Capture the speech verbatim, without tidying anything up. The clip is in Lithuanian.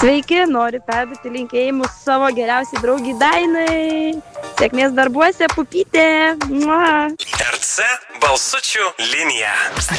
Sveiki, noriu perduoti linkėjimus savo geriausiai draugiai Dainai. Sėkmės darbuose, pupytė. Mua. R C balsučių linija.